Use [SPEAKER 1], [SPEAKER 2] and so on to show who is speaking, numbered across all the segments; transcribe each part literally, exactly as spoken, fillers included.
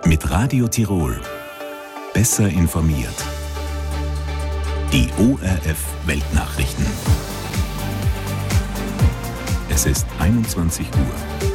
[SPEAKER 1] Mit Radio Tirol. Besser informiert. Die O R F Weltnachrichten. Es ist einundzwanzig Uhr.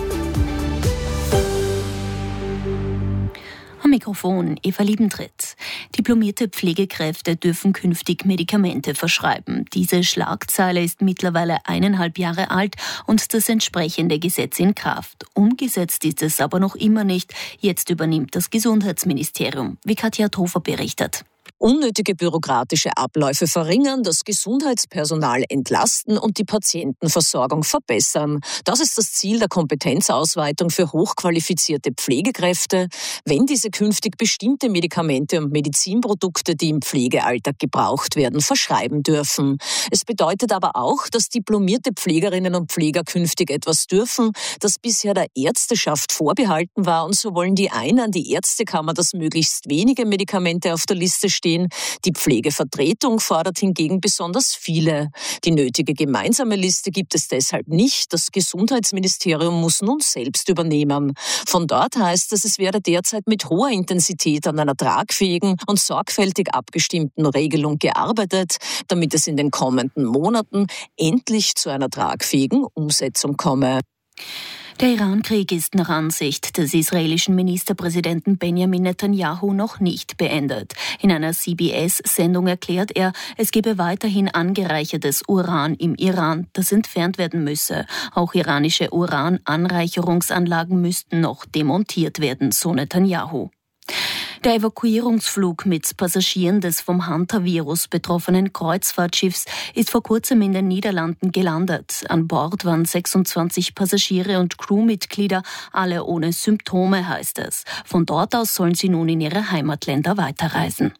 [SPEAKER 2] Am Mikrofon Eva Liebentritt. Diplomierte Pflegekräfte dürfen künftig Medikamente verschreiben. Diese Schlagzeile ist mittlerweile eineinhalb Jahre alt und das entsprechende Gesetz in Kraft. Umgesetzt ist es aber noch immer nicht. Jetzt übernimmt das Gesundheitsministerium, wie Katja Thofer berichtet.
[SPEAKER 3] Unnötige bürokratische Abläufe verringern, das Gesundheitspersonal entlasten und die Patientenversorgung verbessern. Das ist das Ziel der Kompetenzausweitung für hochqualifizierte Pflegekräfte, wenn diese künftig bestimmte Medikamente und Medizinprodukte, die im Pflegealltag gebraucht werden, verschreiben dürfen. Es bedeutet aber auch, dass diplomierte Pflegerinnen und Pfleger künftig etwas dürfen, das bisher der Ärzteschaft vorbehalten war, und so wollen die einen, die Ärztekammer, dass möglichst wenige Medikamente auf der Liste stehen. Die Pflegevertretung fordert hingegen besonders viele. Die nötige gemeinsame Liste gibt es deshalb nicht. Das Gesundheitsministerium muss nun selbst übernehmen. Von dort heißt es, es werde derzeit mit hoher Intensität an einer tragfähigen und sorgfältig abgestimmten Regelung gearbeitet, damit es in den kommenden Monaten endlich zu einer tragfähigen Umsetzung komme.
[SPEAKER 2] Der Iran-Krieg ist nach Ansicht des israelischen Ministerpräsidenten Benjamin Netanyahu noch nicht beendet. In einer C B S-Sendung erklärt er, es gebe weiterhin angereichertes Uran im Iran, das entfernt werden müsse. Auch iranische Urananreicherungsanlagen müssten noch demontiert werden, so Netanyahu. Der Evakuierungsflug mit Passagieren des vom Hantavirus betroffenen Kreuzfahrtschiffs ist vor kurzem in den Niederlanden gelandet. An Bord waren sechsundzwanzig Passagiere und Crewmitglieder, alle ohne Symptome, heißt es. Von dort aus sollen sie nun in ihre Heimatländer weiterreisen.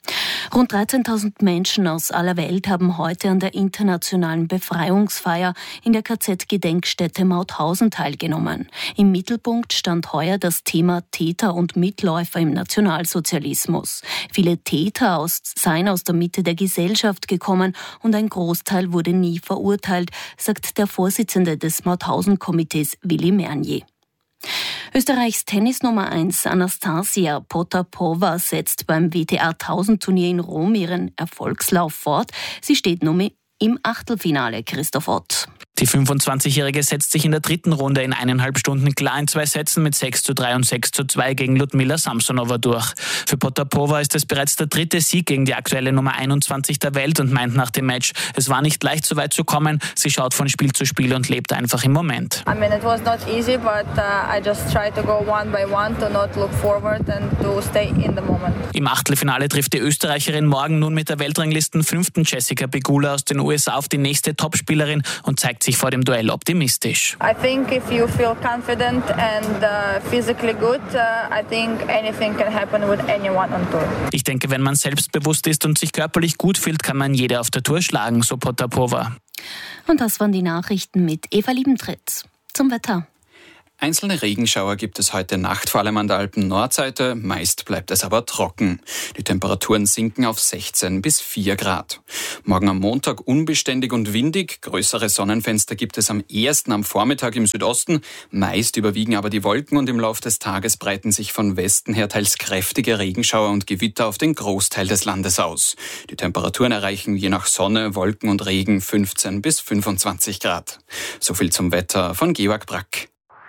[SPEAKER 2] Rund dreizehntausend Menschen aus aller Welt haben heute an der internationalen Befreiungsfeier in der K Z-Gedenkstätte Mauthausen teilgenommen. Im Mittelpunkt stand heuer das Thema Täter und Mitläufer im Nationalsozialismus. Viele Täter aus, seien aus der Mitte der Gesellschaft gekommen und ein Großteil wurde nie verurteilt, sagt der Vorsitzende des Mauthausen-Komitees Willi Mernier. Österreichs Tennis Nummer eins Anastasia Potapova setzt beim W T A tausend-Turnier in Rom ihren Erfolgslauf fort. Sie steht nun im Achtelfinale, Christoph Ott.
[SPEAKER 4] Die fünfundzwanzigjährige setzt sich in der dritten Runde in eineinhalb Stunden klar in zwei Sätzen mit sechs zu drei und sechs zu zwei gegen Ludmila Samsonova durch. Für Potapova ist es bereits der dritte Sieg gegen die aktuelle Nummer einundzwanzig der Welt und meint nach dem Match, es war nicht leicht, so weit zu kommen. Sie schaut von Spiel zu Spiel und lebt einfach im Moment.
[SPEAKER 5] I mean, it was not easy, but uh, I just tried to go one by one, to not look forward and to stay in the moment.
[SPEAKER 4] Im Achtelfinale trifft die Österreicherin morgen nun mit der Weltranglisten fünften Jessica Pegula aus den U S A auf die nächste Topspielerin und zeigt sich vor dem Duell optimistisch.
[SPEAKER 5] I think if you feel confident and uh, physically good, uh, I think anything can happen with anyone on tour.
[SPEAKER 4] Ich denke, wenn man selbstbewusst ist und sich körperlich gut fühlt, kann man jede auf der Tour schlagen, so Potapova.
[SPEAKER 2] Und das waren die Nachrichten mit Eva Liebentritt. Zum Wetter.
[SPEAKER 6] Einzelne Regenschauer gibt es heute Nacht, vor allem an der Alpen-Nordseite. Meist bleibt es aber trocken. Die Temperaturen sinken auf sechzehn bis vier Grad. Morgen am Montag unbeständig und windig. Größere Sonnenfenster gibt es am ehesten am Vormittag im Südosten. Meist überwiegen aber die Wolken und im Laufe des Tages breiten sich von Westen her teils kräftige Regenschauer und Gewitter auf den Großteil des Landes aus. Die Temperaturen erreichen je nach Sonne, Wolken und Regen fünfzehn bis fünfundzwanzig Grad. So viel zum Wetter von Georg Brack.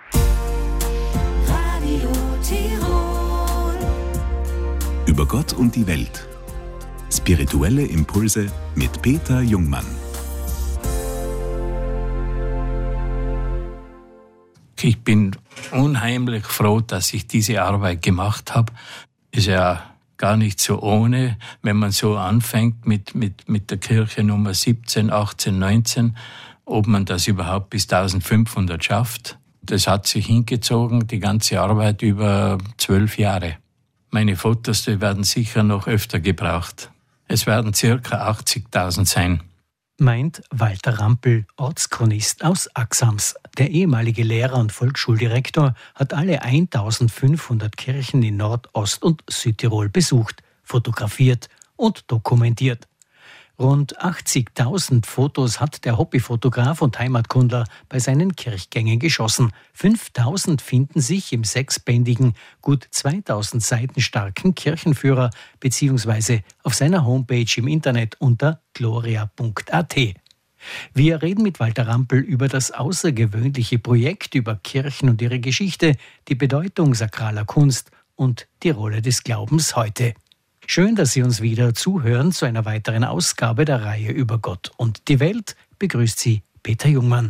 [SPEAKER 1] Über Gott und die Welt. Spirituelle Impulse mit Peter Jungmann.
[SPEAKER 7] Ich bin unheimlich froh, dass ich diese Arbeit gemacht habe. Ist ja gar nicht so ohne, wenn man so anfängt mit, mit, mit der Kirche Nummer siebzehn, achtzehn, neunzehn, ob man das überhaupt bis eintausendfünfhundert schafft. Das hat sich hingezogen, die ganze Arbeit über zwölf Jahre. Meine Fotos, die werden sicher noch öfter gebraucht. Es werden circa achtzigtausend sein.
[SPEAKER 8] Meint Walter Rampel, Ortschronist aus Axams. Der ehemalige Lehrer und Volksschuldirektor hat alle eintausendfünfhundert Kirchen in Nord-, Ost- und Südtirol besucht, fotografiert und dokumentiert. Rund achtzigtausend Fotos hat der Hobbyfotograf und Heimatkundler bei seinen Kirchgängen geschossen. fünftausend finden sich im sechsbändigen, gut zweitausend Seiten starken Kirchenführer bzw. auf seiner Homepage im Internet unter gloria punkt a t. Wir reden mit Walter Rampel über das außergewöhnliche Projekt, über Kirchen und ihre Geschichte, die Bedeutung sakraler Kunst und die Rolle des Glaubens heute. Schön, dass Sie uns wieder zuhören zu einer weiteren Ausgabe der Reihe über Gott und die Welt. Begrüßt Sie Peter Jungmann.